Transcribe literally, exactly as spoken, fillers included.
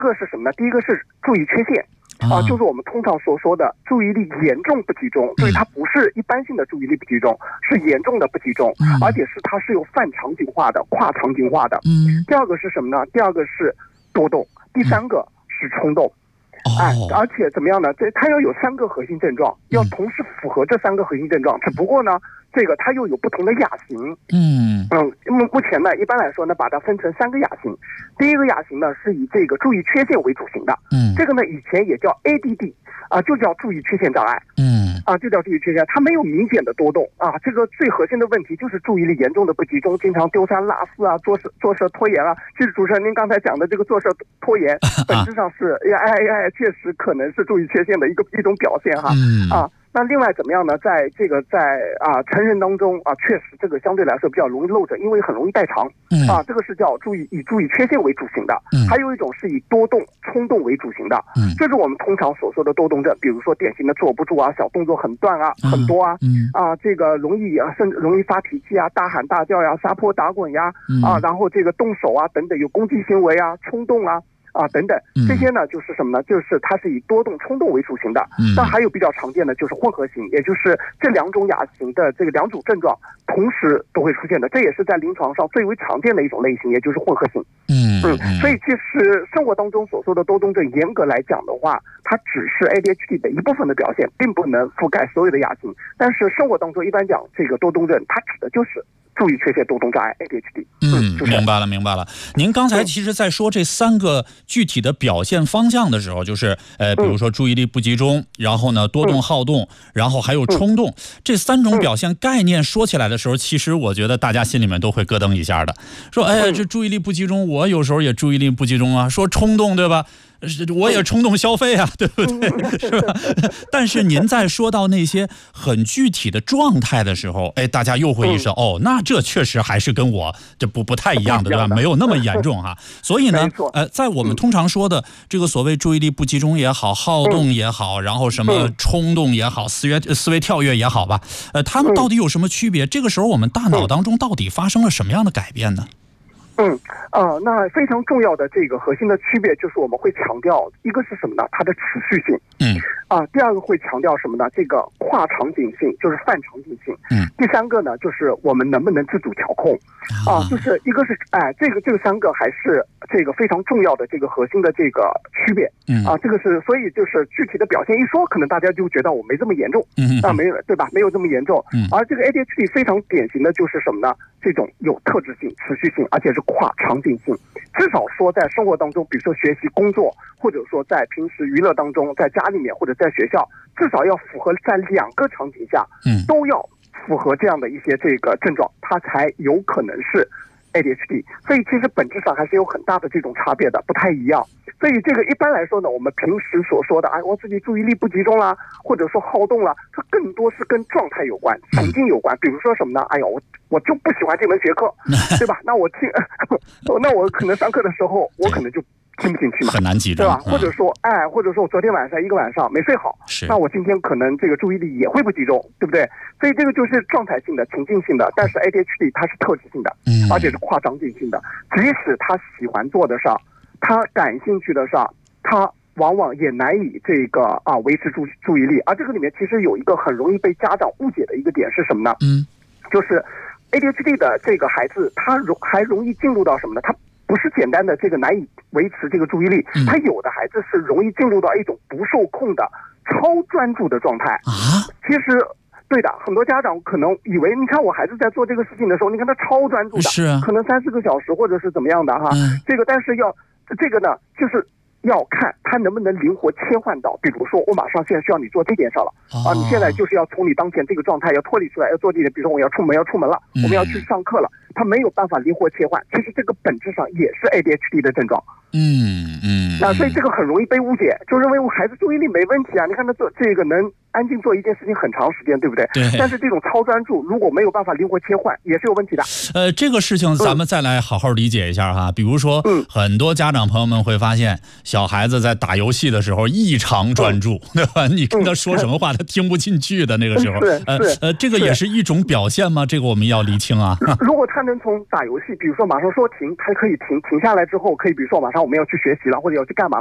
个是什么呢？第一个是注意缺陷。啊，就是我们通常所说的注意力严重不集中，所以它不是一般性的注意力不集中，是严重的不集中，而且是它是有泛场景化的、跨场景化的。嗯，第二个是什么呢？第二个是多动，第三个是冲动。哎，而且怎么样呢？这它要有三个核心症状，要同时符合这三个核心症状，只不过呢，这个它又有不同的亚型。嗯嗯，那么目前呢，一般来说呢，把它分成三个亚型。第一个亚型呢，是以这个注意缺陷为主型的。嗯，这个呢，以前也叫 A D D 啊，就叫注意缺陷障碍。嗯，啊，就叫注意缺陷，它没有明显的多动啊。这个最核心的问题就是注意力严重的不集中，经常丢三落四啊，做事做事拖延啊。其实主持人您刚才讲的这个做事拖延，本质上是哎哎哎，确实可能是注意缺陷的一个一种表现哈。嗯啊。那另外怎么样呢？在这个在啊成人当中啊，确实这个相对来说比较容易漏着，因为很容易代偿。嗯啊，这个是叫注意以注意缺陷为主型的。嗯，还有一种是以多动冲动为主型的。嗯，这是我们通常所说的多动症，比如说典型的坐不住啊，小动作很断啊，很多啊。嗯啊，这个容易啊，甚至容易发脾气啊，大喊大叫呀，撒泼打滚呀。嗯啊，然后这个动手啊等等，有攻击行为啊，冲动啊。啊，等等，这些呢就是什么呢？就是它是以多动冲动为主型的。嗯，那还有比较常见的就是混合型，也就是这两种亚型的这个两组症状同时都会出现的，这也是在临床上最为常见的一种类型，也就是混合型。嗯嗯，所以其实生活当中所说的多动症，严格来讲的话，它只是 A D H D 的一部分的表现，并不能覆盖所有的亚型。但是生活当中一般讲这个多动症，它指的就是注意缺陷多动障碍 A D H D。 嗯，明白了，明白了。您刚才其实在说这三个具体的表现方向的时候，就是呃，比如说注意力不集中，然后呢多动好动，然后还有冲动，这三种表现概念说起来的时候，其实我觉得大家心里面都会咯噔一下的。说，哎，这注意力不集中，我有时候也注意力不集中啊。说冲动，对吧？我也冲动消费啊，对不对？是吧？但是您在说到那些很具体的状态的时候，哎，大家又会意识到，哦，那这确实还是跟我这不不太一样的，对吧？没有那么严重哈。所以呢，呃，在我们通常说的这个所谓注意力不集中也好，好动也好，然后什么冲动也好，思维思维跳跃也好吧，呃，他们到底有什么区别？这个时候我们大脑当中到底发生了什么样的改变呢？ 嗯啊、呃，那非常重要的这个核心的区别就是我们会强调一个是什么呢？它的持续性。嗯啊、呃，第二个会强调什么呢？这个跨场景性，就是泛场景性。嗯，第三个呢，就是我们能不能自主调控啊、呃？就是一个是哎，这个这个三个还是这个非常重要的这个核心的这个区别。嗯啊、呃，这个是所以就是具体的表现一说，可能大家就觉得我没这么严重。嗯啊，没有对吧？没有这么严重。嗯，而这个 A D H D 非常典型的就是什么呢？这种有特质性、持续性，而且是跨场景性。至少说在生活当中，比如说学习、工作，或者说在平时娱乐当中，在家里面或者在学校，至少要符合在两个场景下，嗯，都要符合这样的一些这个症状，它才有可能是 A D H D。所以其实本质上还是有很大的这种差别的，不太一样。所以这个一般来说呢，我们平时所说的，哎，我自己注意力不集中啦，或者说好动啦，它更多是跟状态有关、情境有关。比如说什么呢？哎呦，我我就不喜欢这门学科，对吧？那我听，那我可能上课的时候，我可能就听不进去嘛， 很难集中， 对吧？或者说，哎，或者说我昨天晚上一个晚上没睡好，那我今天可能这个注意力也会不集中，对不对？所以这个就是状态性的、情境性的。但是 A D H D 它是特质性的，而且是跨场景性的。即使他喜欢做的事儿，他感兴趣的事儿，他往往也难以这个啊维持注注意力。而这个里面其实有一个很容易被家长误解的一个点是什么呢？嗯，就是 A D H D 的这个孩子，他容还容易进入到什么呢？他不是简单的这个难以维持这个注意力，他有的孩子是容易进入到一种不受控的超专注的状态啊。其实对的，很多家长可能以为，你看我孩子在做这个事情的时候，你看他超专注的，是啊，可能三四个小时或者是怎么样的哈。嗯、这个但是要这个呢，就是要看他能不能灵活切换到，比如说我马上现在需要你做这件事了、哦、啊，你现在就是要从你当前这个状态要脱离出来，要做这个，比如说我要出门要出门了，嗯、我们要去上课了，他没有办法灵活切换，其实这个本质上也是 A D H D 的症状。嗯嗯，那所以这个很容易被误解，就认为我孩子注意力没问题啊，你看他做这个能安静做一件事情很长时间，对不对？ 对。 但是这种超专注如果没有办法灵活切换，也是有问题的。 呃，这个事情咱们再来好好理解一下哈。嗯、比如说，嗯，很多家长朋友们会发现，小孩子在打游戏的时候异常专注，嗯、对吧？你跟他说什么话，嗯、他听不进去的那个时候。 是呃呃，这个也是一种表现吗？这个我们要厘清啊。 如果他能从打游戏，比如说马上说停，他可以停停下来之后，可以比如说马上我们要去学习了，或者要去干嘛。